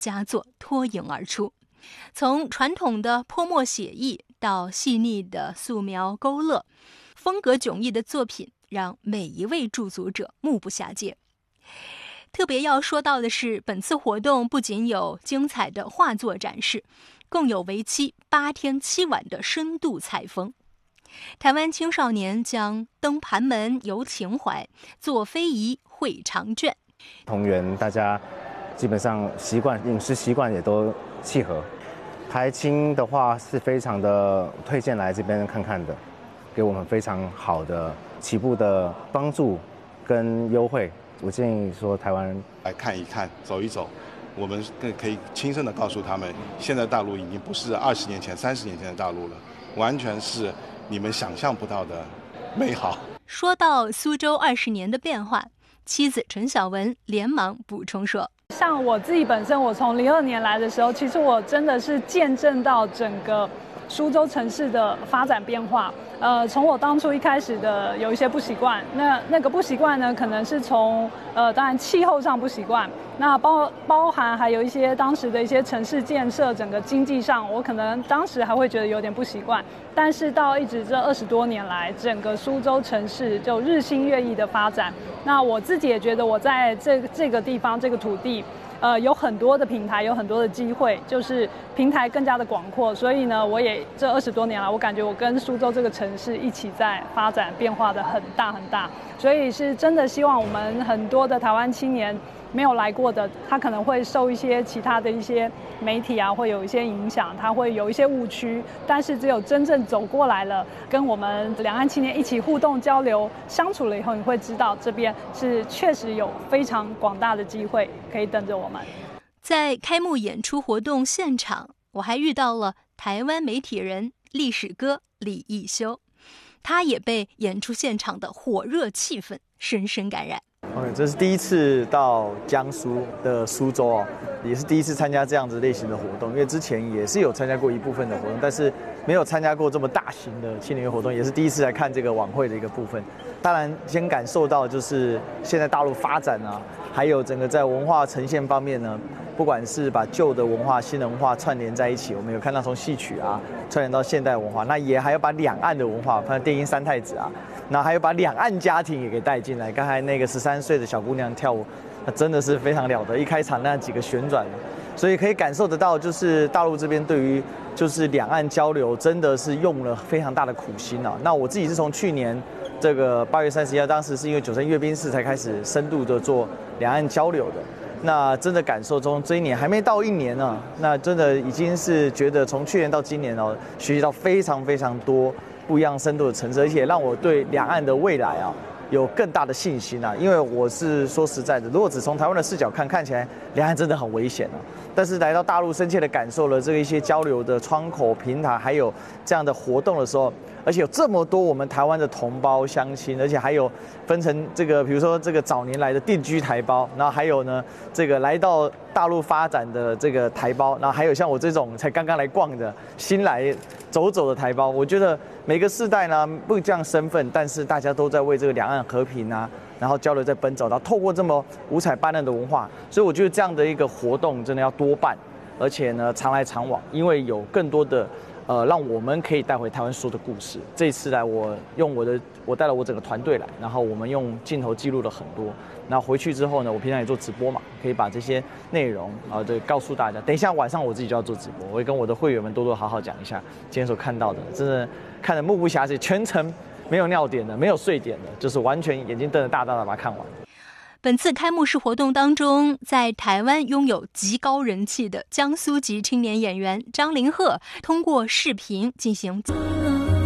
佳作脱颖而出。从传统的泼墨写意到细腻的素描勾勒，风格迥异的作品让每一位驻足者目不暇接。特别要说到的是，本次活动不仅有精彩的画作展示，更有为期8天7晚的深度采风。台湾青少年将登盘门游情怀，做非遗绘长卷。 同园大家基本上饮食习惯也都契合。台青的话是非常的推荐来这边看看的，给我们非常好的起步的帮助跟优惠。我建议说台湾人来看一看走一走，我们更可以亲身的告诉他们，现在大陆已经不是20年前30年前的大陆了，完全是你们想象不到的美好。 说到苏州20年的变化，妻子陈晓雯连忙补充说， 像我自己本身，我从02年来的时候，其实我真的是见证到整个苏州城市的发展变化。从我当初一开始的有一些不习惯，那个不习惯呢，可能是从当然气候上不习惯，那包含还有一些当时的一些城市建设，整个经济上，我可能当时还会觉得有点不习惯。但是到一直这20多年来，整个苏州城市就日新月异的发展。那我自己也觉得我在这个地方这个土地。有很多的平台，有很多的机会，就是平台更加的广阔，所以呢，我也这20多年来，我感觉我跟苏州这个城市一起在发展，变化的很大很大，所以是真的希望我们很多的台湾青年没有来过的，他可能会受一些其他的一些媒体啊，会有一些影响，他会有一些误区，但是只有真正走过来了，跟我们两岸青年一起互动交流相处了以后，你会知道这边是确实有非常广大的机会可以等着我们。 在开幕演出活动现场，我还遇到了台湾媒体人历史哥李义修，他也被演出现场的火热气氛深深感染。 这是第一次到江苏的苏州哦，也是第一次参加这样子类型的活动，因为之前也是有参加过一部分的活动，但是没有参加过这么大型的青年活动，也是第一次来看这个晚会的一个部分。当然，先感受到就是现在大陆发展啊，还有整个在文化呈现方面呢，不管是把旧的文化、新的文化串联在一起，我们有看到从戏曲啊串联到现代文化，那也还要把两岸的文化，像电音三太子啊，那还有把两岸家庭也给带进来。刚才那个13岁的小姑娘跳舞，那真的是非常了得，一开场那几个旋转，所以可以感受得到，就是大陆这边对于就是两岸交流真的是用了非常大的苦心啊。那我自己是从去年这个8月31号，当时是因为93阅兵式才开始深度的做两岸交流的。那真的感受中，这一年还没到1年呢，那真的已经是觉得从去年到今年哦，学习到非常非常多不一样深度的层次，而且让我对两岸的未来啊有更大的信心啊。因为我是说实在的，如果只从台湾的视角看，看起来两岸真的很危险啊。但是来到大陆，深切的感受了这个一些交流的窗口平台，还有这样的活动的时候，而且有这么多我们台湾的同胞乡亲，而且还有分成这个，比如说这个早年来的定居台胞，然后还有呢这个来到大陆发展的这个台胞，然后还有像我这种才刚刚来逛的新来走的台胞。我觉得每个世代呢不一样身份，但是大家都在为这个两岸和平啊，然后交流在奔走，然后透过这么五彩斑斓的文化，所以我觉得这样的一个活动真的要多办，而且呢常来常往，因为有更多的让我们可以带回台湾说的故事。这一次来，我带了我整个团队来，然后我们用镜头记录了很多。那回去之后呢，我平常也做直播嘛，可以把这些内容对告诉大家。等一下晚上我自己就要做直播，我会跟我的会员们多多好好讲一下今天所看到的，真的看得目不暇接，全程没有尿点的，没有睡点的，就是完全眼睛瞪得大大的把它看完。 本次开幕式活动当中，在台湾拥有极高人气的江苏籍青年演员张凌赫通过视频进行